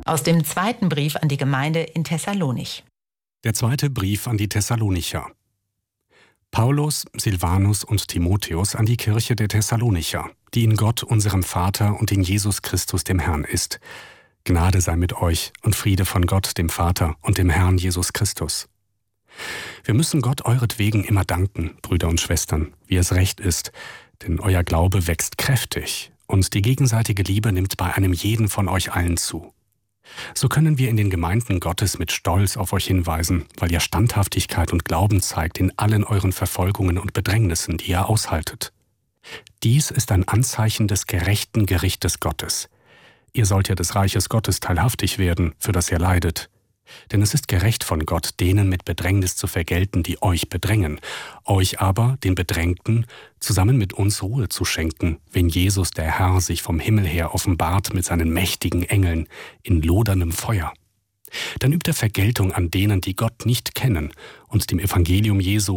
Aus dem zweiten Brief an die Gemeinde in Thessalonich. Der zweite Brief an die Thessalonicher. Paulus, Silvanus und Timotheus an die Kirche der Thessalonicher, die in Gott, unserem Vater und in Jesus Christus, dem Herrn ist. Gnade sei mit euch und Friede von Gott, dem Vater und dem Herrn Jesus Christus. Wir müssen Gott euretwegen immer danken, Brüder und Schwestern, wie es recht ist, denn euer Glaube wächst kräftig und die gegenseitige Liebe nimmt bei einem jeden von euch allen zu. So können wir in den Gemeinden Gottes mit Stolz auf euch hinweisen, weil ihr Standhaftigkeit und Glauben zeigt in allen euren Verfolgungen und Bedrängnissen, die ihr aushaltet. Dies ist ein Anzeichen des gerechten Gerichtes Gottes. Ihr sollt ja des Reiches Gottes teilhaftig werden, für das ihr leidet. Denn es ist gerecht von Gott, denen mit Bedrängnis zu vergelten, die euch bedrängen, euch aber, den Bedrängten, zusammen mit uns Ruhe zu schenken, wenn Jesus der Herr sich vom Himmel her offenbart mit seinen mächtigen Engeln in loderndem Feuer. Dann übt er Vergeltung an denen, die Gott nicht kennen und dem Evangelium Jesu